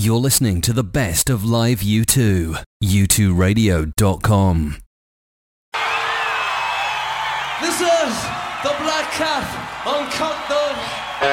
You're listening to the best of live U2. U2Radio.com. This is the Black Cat on Countdown.